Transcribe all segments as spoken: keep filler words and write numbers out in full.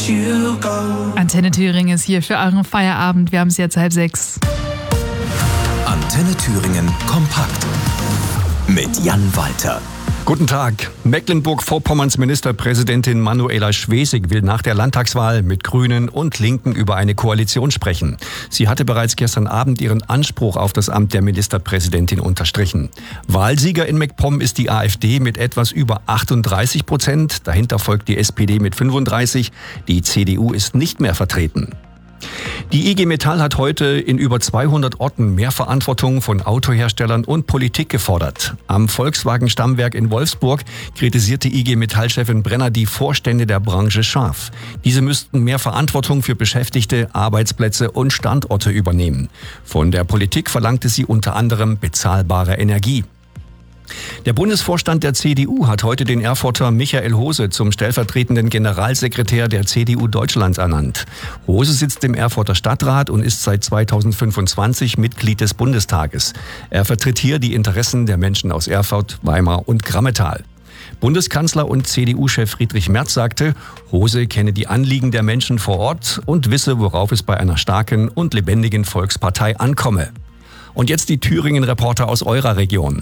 you go. Antenne Thüringen ist hier für euren Feierabend. Wir haben es jetzt halb sechs. Antenne Thüringen kompakt mit Jan Walter. Guten Tag. Mecklenburg-Vorpommerns Ministerpräsidentin Manuela Schwesig will nach der Landtagswahl mit Grünen und Linken über eine Koalition sprechen. Sie hatte bereits gestern Abend ihren Anspruch auf das Amt der Ministerpräsidentin unterstrichen. Wahlsieger in MacPom ist die AfD mit etwas über achtunddreißig Prozent. Dahinter folgt die S P D mit fünfunddreißig. Die C D U ist nicht mehr vertreten. Die I G Metall hat heute in über zweihundert Orten mehr Verantwortung von Autoherstellern und Politik gefordert. Am Volkswagen-Stammwerk in Wolfsburg kritisierte I G Metall-Chefin Brenner die Vorstände der Branche scharf. Diese müssten mehr Verantwortung für Beschäftigte, Arbeitsplätze und Standorte übernehmen. Von der Politik verlangte sie unter anderem bezahlbare Energie. Der Bundesvorstand der C D U hat heute den Erfurter Michael Hose zum stellvertretenden Generalsekretär der C D U Deutschlands ernannt. Hose sitzt im Erfurter Stadtrat und ist seit zweitausendfünfundzwanzig Mitglied des Bundestages. Er vertritt hier die Interessen der Menschen aus Erfurt, Weimar und Grammetal. Bundeskanzler und C D U-Chef Friedrich Merz sagte, Hose kenne die Anliegen der Menschen vor Ort und wisse, worauf es bei einer starken und lebendigen Volkspartei ankomme. Und jetzt die Thüringen-Reporter aus eurer Region.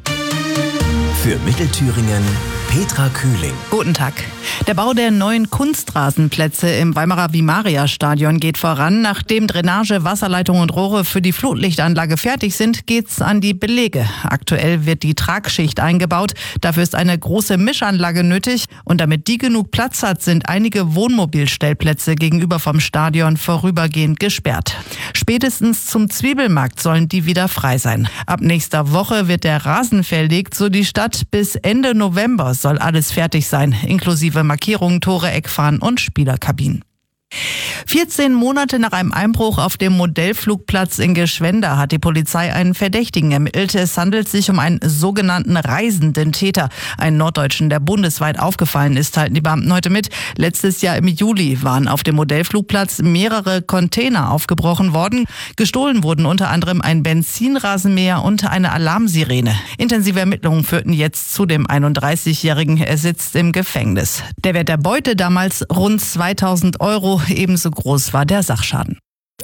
Für Mittelthüringen Petra Kühling. Guten Tag. Der Bau der neuen Kunstrasenplätze im Weimarer Vimaria-Stadion geht voran. Nachdem Drainage, Wasserleitung und Rohre für die Flutlichtanlage fertig sind, geht's an die Belege. Aktuell wird die Tragschicht eingebaut. Dafür ist eine große Mischanlage nötig. Und damit die genug Platz hat, sind einige Wohnmobilstellplätze gegenüber vom Stadion vorübergehend gesperrt. Spätestens zum Zwiebelmarkt sollen die wieder frei sein. Ab nächster Woche wird der Rasen verlegt, so die Stadt. Bis Ende November soll alles fertig sein, inklusive Markierungen, Tore, Eckfahnen und Spielerkabinen. vierzehn Monate nach einem Einbruch auf dem Modellflugplatz in Geschwenda hat die Polizei einen Verdächtigen ermittelt. Es handelt sich um einen sogenannten reisenden Täter, einen Norddeutschen, der bundesweit aufgefallen ist, halten die Beamten heute mit. Letztes Jahr im Juli waren auf dem Modellflugplatz mehrere Container aufgebrochen worden. Gestohlen wurden unter anderem ein Benzinrasenmäher und eine Alarmsirene. Intensive Ermittlungen führten jetzt zu dem einunddreißigjährigen. Er sitzt im Gefängnis. Der Wert der Beute damals rund zweitausend Euro. Ebenso groß war der Sachschaden.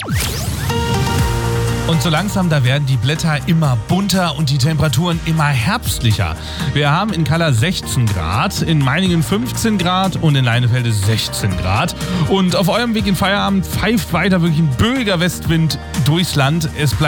Und so langsam, da werden die Blätter immer bunter und die Temperaturen immer herbstlicher. Wir haben in Kalla sechzehn Grad, in Meiningen fünfzehn Grad und in Leinefelde sechzehn Grad. Und auf eurem Weg in Feierabend pfeift weiter wirklich ein böiger Westwind durchs Land. Es bleibt